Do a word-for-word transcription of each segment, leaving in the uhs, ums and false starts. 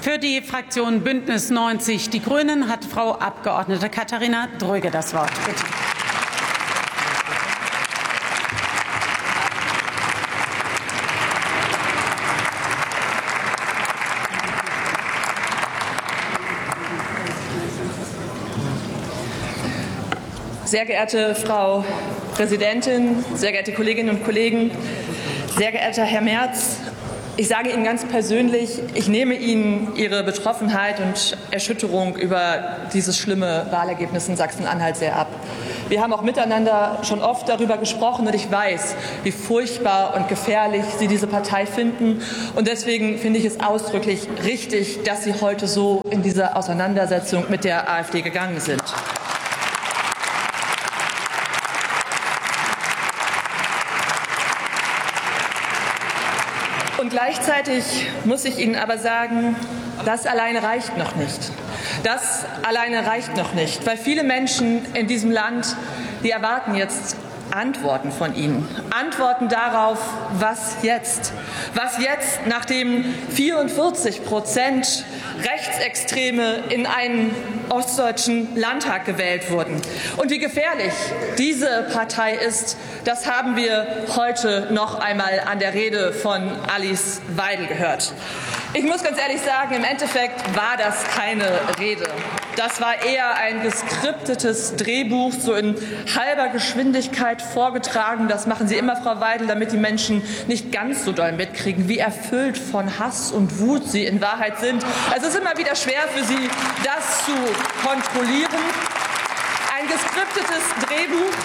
Für die Fraktion Bündnis neunzig Die Grünen hat Frau Abgeordnete Katharina Dröge das Wort. Bitte. Sehr geehrte Frau Präsidentin, sehr geehrte Kolleginnen und Kollegen, sehr geehrter Herr Merz, ich sage Ihnen ganz persönlich, ich nehme Ihnen Ihre Betroffenheit und Erschütterung über dieses schlimme Wahlergebnis in Sachsen-Anhalt sehr ab. Wir haben auch miteinander schon oft darüber gesprochen, und ich weiß, wie furchtbar und gefährlich Sie diese Partei finden. Und deswegen finde ich es ausdrücklich richtig, dass Sie heute so in diese Auseinandersetzung mit der AfD gegangen sind. Und gleichzeitig muss ich Ihnen aber sagen, das alleine reicht noch nicht. Das alleine reicht noch nicht, weil viele Menschen in diesem Land, die erwarten jetzt Antworten von Ihnen. Antworten darauf, was jetzt? Was jetzt, nachdem vierundvierzig Prozent Rechtsextreme in einen ostdeutschen Landtag gewählt wurden. Und wie gefährlich diese Partei ist, das haben wir heute noch einmal an der Rede von Alice Weidel gehört. Ich muss ganz ehrlich sagen, im Endeffekt war das keine Rede. Das war eher ein geskriptetes Drehbuch, so in halber Geschwindigkeit vorgetragen. Das machen Sie immer, Frau Weidel, damit die Menschen nicht ganz so doll mitkriegen, wie erfüllt von Hass und Wut sie in Wahrheit sind. Es ist immer wieder schwer für Sie, das zu kontrollieren. Ein geskriptetes Drehbuch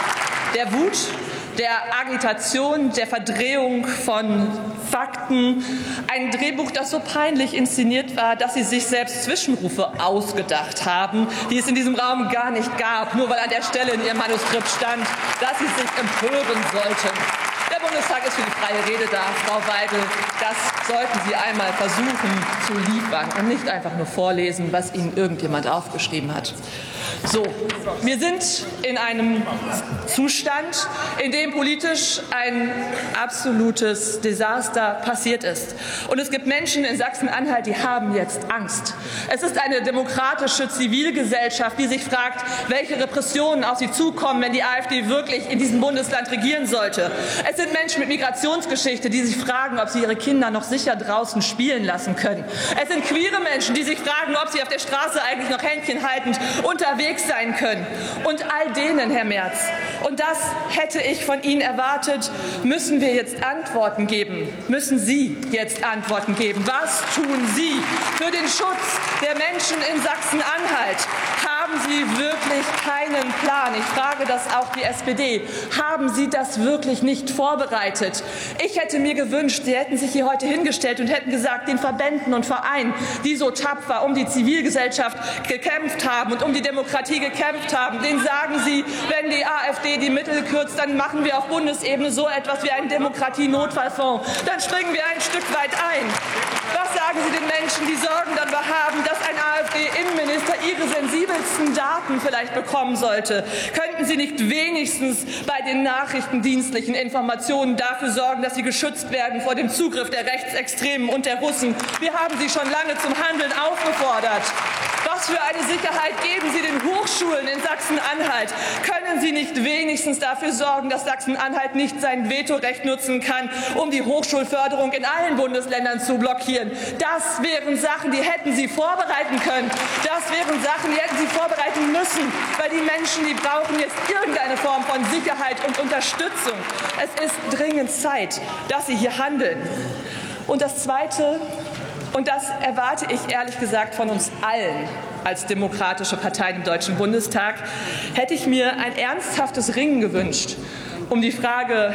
der Wut, der Agitation, der Verdrehung von Fakten. Ein Drehbuch, das so peinlich inszeniert war, dass Sie sich selbst Zwischenrufe ausgedacht haben, die es in diesem Raum gar nicht gab, nur weil an der Stelle in Ihrem Manuskript stand, dass Sie sich empören sollten. Der Bundestag ist für die freie Rede da, Frau Weidel. Das sollten Sie einmal versuchen zu liefern und nicht einfach nur vorlesen, was Ihnen irgendjemand aufgeschrieben hat. So, wir sind in einem Zustand, in dem politisch ein absolutes Desaster passiert ist. Und es gibt Menschen in Sachsen-Anhalt, die haben jetzt Angst. Es ist eine demokratische Zivilgesellschaft, die sich fragt, welche Repressionen auf sie zukommen, wenn die AfD wirklich in diesem Bundesland regieren sollte. Es sind Menschen mit Migrationsgeschichte, die sich fragen, ob sie ihre Kinder noch sicher draußen spielen lassen können. Es sind queere Menschen, die sich fragen, ob sie auf der Straße eigentlich noch Händchen haltend unterwegs sein können. Und all denen, Herr Merz, und das hätte ich von Ihnen erwartet, müssen wir jetzt Antworten geben. Müssen Sie jetzt Antworten geben. Was tun Sie für den Schutz der Menschen in Sachsen-Anhalt? Haben Sie wirklich keinen Plan? Ich frage das auch die S P D. Haben Sie das wirklich nicht vorbereitet? Ich hätte mir gewünscht, Sie hätten sich hier heute hingestellt und hätten gesagt, den Verbänden und Vereinen, die so tapfer um die Zivilgesellschaft gekämpft haben und um die Demokratie gekämpft haben, denen sagen Sie, wenn die AfD die Mittel kürzt, dann machen wir auf Bundesebene so etwas wie einen Demokratie-Notfallfonds. Dann springen wir ein Stück weit ein. Was sagen Sie den Menschen, die Sorgen darüber haben, dass ein AfD-Innenminister ihre sensibelsten Daten vielleicht bekommen sollte? Könnten Sie nicht wenigstens bei den nachrichtendienstlichen Informationen dafür sorgen, dass sie geschützt werden vor dem Zugriff der Rechtsextremen und der Russen? Wir haben Sie schon lange zum Handeln aufgefordert. Was für eine Sicherheit geben Sie den Hochschulen in Sachsen-Anhalt? Können Sie nicht wenigstens dafür sorgen, dass Sachsen-Anhalt nicht sein Vetorecht nutzen kann, um die Hochschulförderung in allen Bundesländern zu blockieren? Das wären Sachen, die hätten Sie vorbereiten können. Das wären Sachen, die hätten Sie vorbereiten müssen, weil die Menschen, die brauchen jetzt irgendeine Form von Sicherheit und Unterstützung. Es ist dringend Zeit, dass Sie hier handeln. Und das Zweite, und das erwarte ich ehrlich gesagt von uns allen als demokratische Parteien im Deutschen Bundestag, hätte ich mir ein ernsthaftes Ringen gewünscht um die Frage,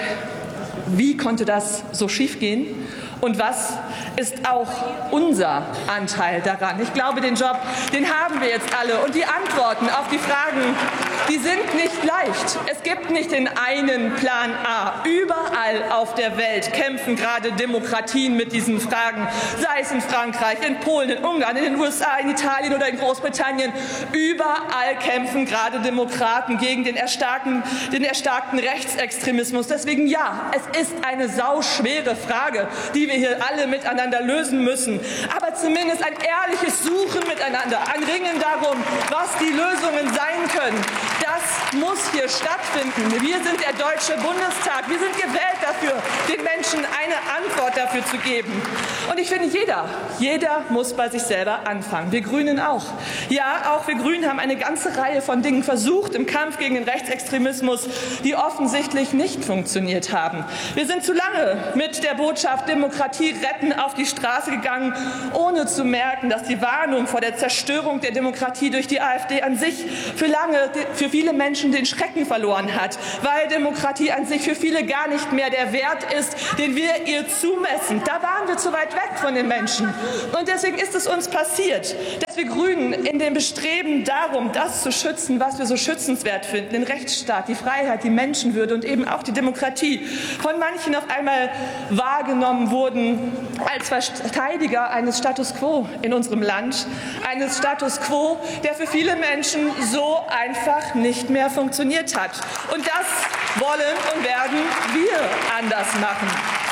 wie konnte das so schiefgehen? Und was ist auch unser Anteil daran? Ich glaube, den Job, den haben wir jetzt alle. Und die Antworten auf die Fragen, die sind nicht leicht. Es gibt nicht den einen Plan A. Überall auf der Welt kämpfen gerade Demokratien mit diesen Fragen. Sei es in Frankreich, in Polen, in Ungarn, in den U S A, in Italien oder in Großbritannien. Überall kämpfen gerade Demokraten gegen den erstarkten, den erstarkten Rechtsextremismus. Deswegen ja, es ist eine sauschwere Frage, die die wir hier alle miteinander lösen müssen, aber zumindest ein ehrliches Suchen miteinander, ein Ringen darum, was die Lösungen sein können. Das muss hier stattfinden. Wir sind der Deutsche Bundestag. Wir sind gewählt dafür, den Menschen eine Antwort dafür zu geben. Und ich finde, jeder, jeder muss bei sich selber anfangen. Wir Grünen auch. Ja, auch wir Grünen haben eine ganze Reihe von Dingen versucht im Kampf gegen den Rechtsextremismus, die offensichtlich nicht funktioniert haben. Wir sind zu lange mit der Botschaft Demokratie retten auf die Straße gegangen, ohne zu merken, dass die Warnung vor der Zerstörung der Demokratie durch die AfD an sich für lange, für viele Menschen den Schrecken verloren hat, weil Demokratie an sich für viele gar nicht mehr der Wert ist, den wir ihr zumessen. Da waren wir zu weit weg von den Menschen. Und deswegen ist es uns passiert, dass wir Grünen in dem Bestreben darum, das zu schützen, was wir so schützenswert finden, den Rechtsstaat, die Freiheit, die Menschenwürde und eben auch die Demokratie, von manchen auf einmal wahrgenommen wurden als Verteidiger eines Status quo in unserem Land, eines Status quo, der für viele Menschen so einfach nicht mehr funktioniert hat. Und das wollen und werden wir anders machen.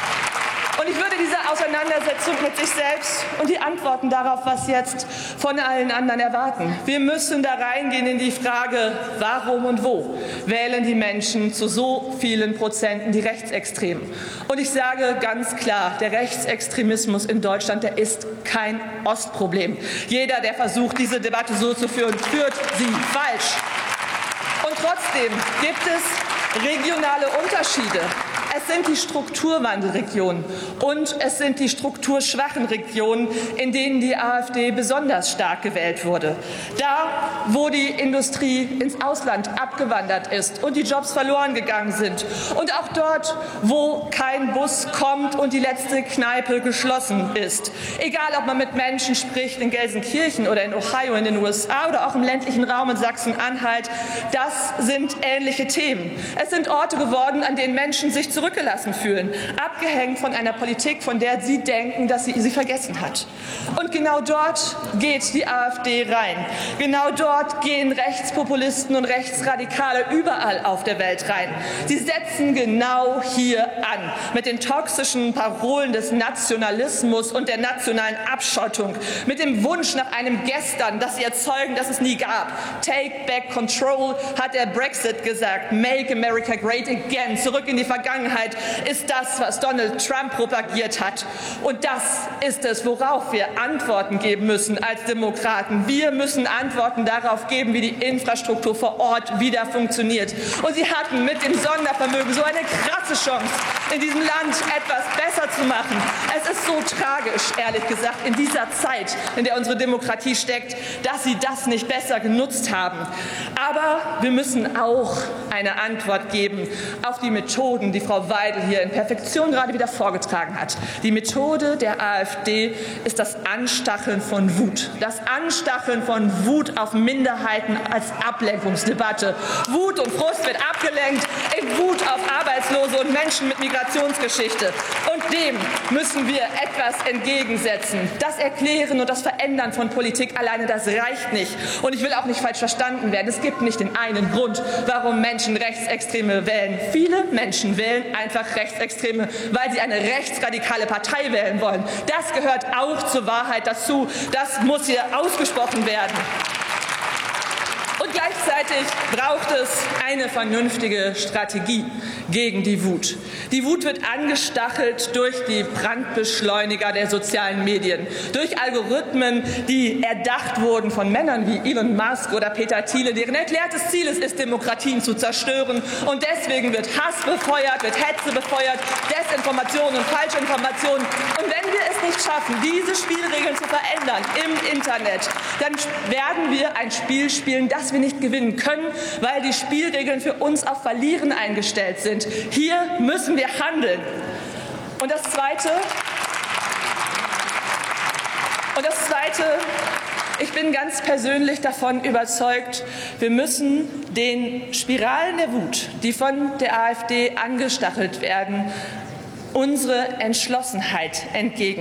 Und ich würde diese Auseinandersetzung mit sich selbst und die Antworten darauf, was jetzt, von allen anderen erwarten. Wir müssen da reingehen in die Frage, warum und wo wählen die Menschen zu so vielen Prozenten die Rechtsextremen. Und ich sage ganz klar, der Rechtsextremismus in Deutschland, der ist kein Ostproblem. Jeder, der versucht, diese Debatte so zu führen, führt sie falsch. Und trotzdem gibt es regionale Unterschiede. Es sind die Strukturwandelregionen und es sind die strukturschwachen Regionen, in denen die AfD besonders stark gewählt wurde. Da, wo die Industrie ins Ausland abgewandert ist und die Jobs verloren gegangen sind. Und auch dort, wo kein Bus kommt und die letzte Kneipe geschlossen ist. Egal, ob man mit Menschen spricht in Gelsenkirchen oder in Ohio in den U S A oder auch im ländlichen Raum in Sachsen-Anhalt, das sind ähnliche Themen. Es sind Orte geworden, an denen Menschen sich zurück zurückgelassen fühlen, abgehängt von einer Politik, von der sie denken, dass sie sie vergessen hat. Und genau dort geht die AfD rein. Genau dort gehen Rechtspopulisten und Rechtsradikale überall auf der Welt rein. Sie setzen genau hier an, mit den toxischen Parolen des Nationalismus und der nationalen Abschottung, mit dem Wunsch nach einem Gestern, das sie erzeugen, das es nie gab. Take back control, hat der Brexit gesagt. Make America great again. Zurück in die Vergangenheit ist das, was Donald Trump propagiert hat. Und das ist es, worauf wir Antworten geben müssen als Demokraten. Wir müssen Antworten darauf geben, wie die Infrastruktur vor Ort wieder funktioniert. Und sie hatten mit dem Sondervermögen so eine krasse Chance, in diesem Land etwas besser zu machen. Es ist so tragisch, ehrlich gesagt, in dieser Zeit, in der unsere Demokratie steckt, dass sie das nicht besser genutzt haben. Aber wir müssen auch eine Antwort geben auf die Methoden, die Frau Weidel hier in Perfektion gerade wieder vorgetragen hat. Die Methode der AfD ist das Anstacheln von Wut. Das Anstacheln von Wut auf Minderheiten als Ablenkungsdebatte. Wut und Frust wird abgelenkt in Wut auf Arbeitslose und Menschen mit Migrationsgeschichte. Und dem müssen wir etwas entgegensetzen. Das Erklären und das Verändern von Politik alleine, das reicht nicht. Und ich will auch nicht falsch verstanden werden. Es gibt nicht den einen Grund, warum Menschen Rechtsextreme wählen. Viele Menschen wählen einfach Rechtsextreme, weil sie eine rechtsradikale Partei wählen wollen. Das gehört auch zur Wahrheit dazu. Das muss hier ausgesprochen werden. Und gleichzeitig braucht es eine vernünftige Strategie gegen die Wut. Die Wut wird angestachelt durch die Brandbeschleuniger der sozialen Medien, durch Algorithmen, die erdacht wurden von Männern wie Elon Musk oder Peter Thiele, deren erklärtes Ziel es ist, Demokratien zu zerstören. Und deswegen wird Hass befeuert, wird Hetze befeuert, Desinformation und Falschinformation. Und wenn wir es nicht schaffen, diese Spielregeln zu verändern im Internet, dann werden wir ein Spiel spielen, das wir nicht gewinnen können, weil die Spielregeln für uns auf Verlieren eingestellt sind. Hier müssen wir handeln. Und das Zweite, und das Zweite, ich bin ganz persönlich davon überzeugt, wir müssen den Spiralen der Wut, die von der AfD angestachelt werden, unsere Entschlossenheit entgegensetzen.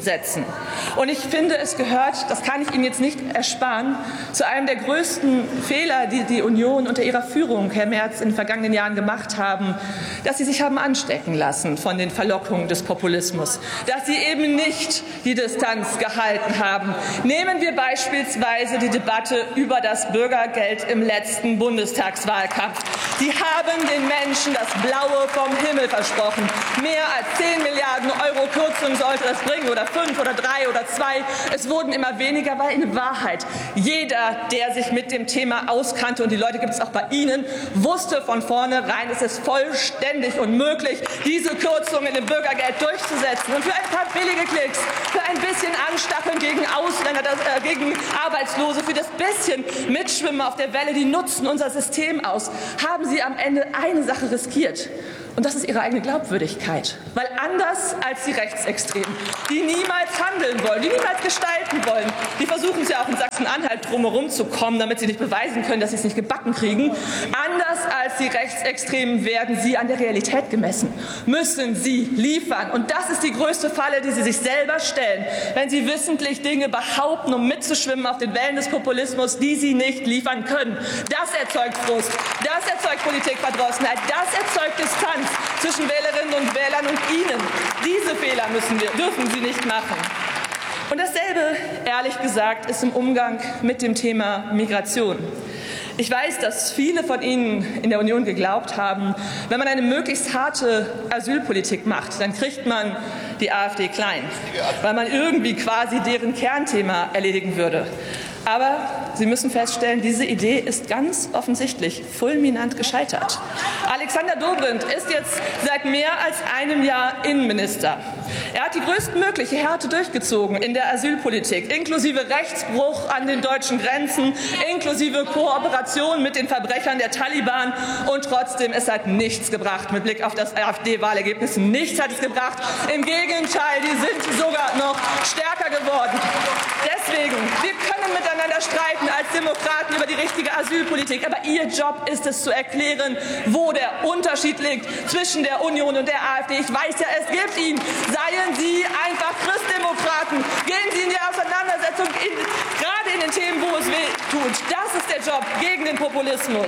durchzusetzen. Und ich finde, es gehört, das kann ich Ihnen jetzt nicht ersparen, zu einem der größten Fehler, die die Union unter ihrer Führung, Herr Merz, in den vergangenen Jahren gemacht haben, dass sie sich haben anstecken lassen von den Verlockungen des Populismus, dass sie eben nicht die Distanz gehalten haben. Nehmen wir beispielsweise die Debatte über das Bürgergeld im letzten Bundestagswahlkampf. Sie haben den Menschen das Blaue vom Himmel versprochen. Mehr als zehn Milliarden Euro Kürzung sollte das bringen, oder fünf oder drei oder zwei. Es wurden immer weniger, weil in Wahrheit jeder, der sich mit dem Thema auskannte, und die Leute gibt es auch bei Ihnen, wusste von vornherein, es ist vollständig unmöglich, diese Kürzungen im Bürgergeld durchzusetzen. Und für ein paar billige Klicks, für ein bisschen Anstacheln gegen Ausländer, das, äh, gegen Arbeitslose, für das bisschen Mitschwimmen auf der Welle, die nutzen unser System aus, haben Sie am Ende eine Sache riskiert. Und das ist ihre eigene Glaubwürdigkeit. Weil anders als die Rechtsextremen, die niemals handeln wollen, die niemals gestalten wollen, die versuchen es ja auch in Sachsen-Anhalt drumherum zu kommen, damit sie nicht beweisen können, dass sie es nicht gebacken kriegen. Anders als die Rechtsextremen werden sie an der Realität gemessen, müssen sie liefern. Und das ist die größte Falle, die sie sich selber stellen, wenn sie wissentlich Dinge behaupten, um mitzuschwimmen auf den Wellen des Populismus, die sie nicht liefern können. Das erzeugt Frust, das erzeugt Politikverdrossenheit, das erzeugt Distanz zwischen Wählerinnen und Wählern und Ihnen. Diese Fehler müssen wir, dürfen Sie nicht machen. Und dasselbe, ehrlich gesagt, ist im Umgang mit dem Thema Migration. Ich weiß, dass viele von Ihnen in der Union geglaubt haben, wenn man eine möglichst harte Asylpolitik macht, dann kriegt man die AfD klein, weil man irgendwie quasi deren Kernthema erledigen würde. Aber Sie müssen feststellen, diese Idee ist ganz offensichtlich fulminant gescheitert. Alexander Dobrindt ist jetzt seit mehr als einem Jahr Innenminister. Er hat die größtmögliche Härte durchgezogen in der Asylpolitik, inklusive Rechtsbruch an den deutschen Grenzen, inklusive Kooperation mit den Verbrechern der Taliban. Und trotzdem, es hat nichts gebracht mit Blick auf das AfD-Wahlergebnis. Nichts hat es gebracht. Im Gegenteil, die sind sogar noch stärker geworden. Deswegen, wir können miteinander streiten als Demokraten über die richtige Asylpolitik. Aber Ihr Job ist es zu erklären, wo der Unterschied liegt zwischen der Union und der AfD. Ich weiß ja, es gibt ihn. Seien Sie einfach Christdemokraten. Gehen Sie in die Auseinandersetzung, in, gerade in den Themen, wo es weh tut. Das ist der Job gegen den Populismus.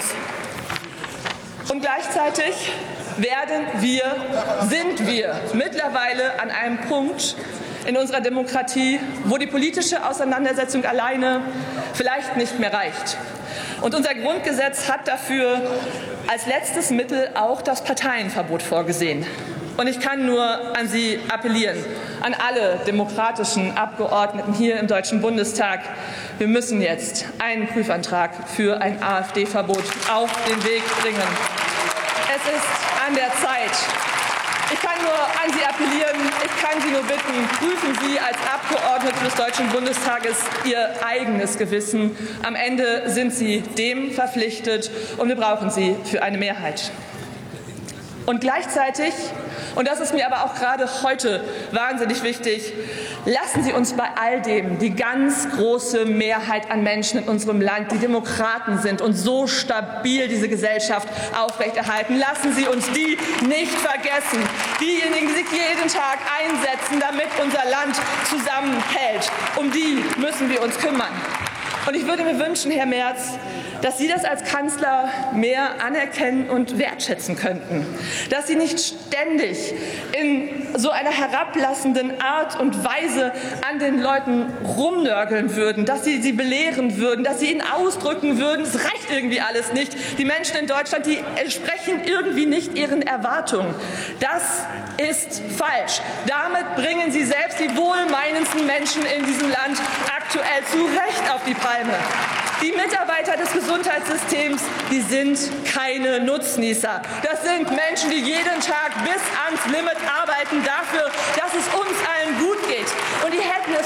Und gleichzeitig werden wir, sind wir mittlerweile an einem Punkt in unserer Demokratie, wo die politische Auseinandersetzung alleine vielleicht nicht mehr reicht. Und unser Grundgesetz hat dafür als letztes Mittel auch das Parteienverbot vorgesehen. Und ich kann nur an Sie appellieren, an alle demokratischen Abgeordneten hier im Deutschen Bundestag. Wir müssen jetzt einen Prüfantrag für ein AfD-Verbot auf den Weg bringen. Es ist an der Zeit. Ich kann nur an Sie appellieren, ich kann Sie nur bitten, prüfen Sie als Abgeordnete des Deutschen Bundestages Ihr eigenes Gewissen. Am Ende sind Sie dem verpflichtet, und wir brauchen Sie für eine Mehrheit. Und gleichzeitig, und das ist mir aber auch gerade heute wahnsinnig wichtig, lassen Sie uns bei all dem die ganz große Mehrheit an Menschen in unserem Land, die Demokraten sind und so stabil diese Gesellschaft aufrechterhalten, lassen Sie uns die nicht vergessen. Diejenigen, die sich jeden Tag einsetzen, damit unser Land zusammenhält, um die müssen wir uns kümmern. Und ich würde mir wünschen, Herr Merz, dass Sie das als Kanzler mehr anerkennen und wertschätzen könnten. Dass Sie nicht ständig in so einer herablassenden Art und Weise an den Leuten rumnörgeln würden, dass Sie sie belehren würden, dass Sie ihnen ausdrücken würden, es reicht irgendwie alles nicht. Die Menschen in Deutschland, die entsprechen irgendwie nicht ihren Erwartungen. Das ist falsch. Damit bringen Sie selbst die wohlmeinendsten Menschen in diesem Land aktuell zu Recht auf die Palme. Die Mitarbeiter des Gesundheitssystems, die sind keine Nutznießer. Das sind Menschen, die jeden Tag bis ans Limit arbeiten dafür, dass es uns allen gut geht. Und die hätten es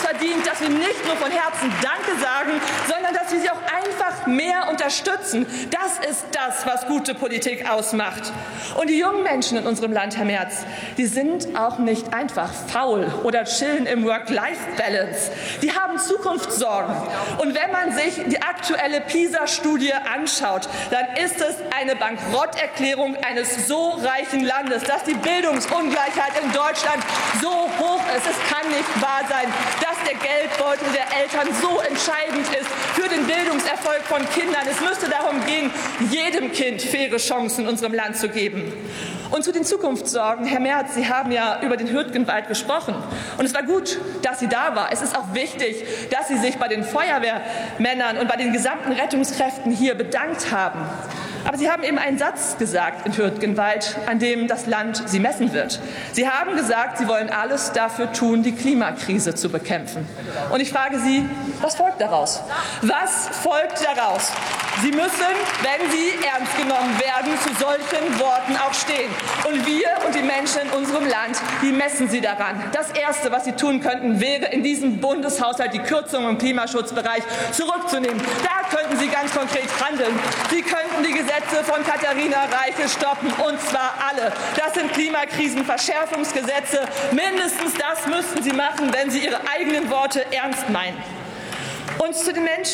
verdient, dass wir nicht nur von Herzen Danke sagen, sondern dass wir sie auch einfach mehr unterstützen. Das ist das, was gute Politik ausmacht. Und die jungen Menschen in unserem Land, Herr Merz, die sind auch nicht einfach faul oder chillen im Work-Life-Balance. Die haben Zukunftssorgen. Und wenn man sich die aktuelle PISA-Studie anschaut, dann ist es eine Bankrotterklärung eines so reichen Landes, dass die Bildungsungleichheit in Deutschland so hoch ist. Es kann nicht wahr sein, dass der Geldbeutel der Eltern so entscheidend ist für den Bildungserfolg von Kindern. Es müsste darum gehen, jedem Kind faire Chancen in unserem Land zu geben. Und zu den Zukunftssorgen, Herr Merz, Sie haben ja über den Hürtgenwald gesprochen. Und es war gut, dass Sie da war. Es ist auch wichtig, dass Sie sich bei den Feuerwehrmännern und bei den gesamten Rettungskräften hier bedankt haben. Aber Sie haben eben einen Satz gesagt in Hürtgenwald, an dem das Land Sie messen wird. Sie haben gesagt, Sie wollen alles dafür tun, die Klimakrise zu bekämpfen. Und ich frage Sie, was folgt daraus? Was folgt daraus? Sie müssen, wenn Sie ernst genommen werden, zu solchen Worten auch stehen. Und wir und die Menschen in unserem Land, die messen Sie daran. Das Erste, was Sie tun könnten, wäre in diesem Bundeshaushalt die Kürzungen im Klimaschutzbereich zurückzunehmen. Da könnten Sie ganz konkret handeln. Sie könnten die Gesetze von Katharina Reiche stoppen, und zwar alle. Das sind Klimakrisenverschärfungsgesetze. Mindestens das müssten Sie machen, wenn Sie Ihre eigenen Worte ernst meinen. Und zu den Menschen,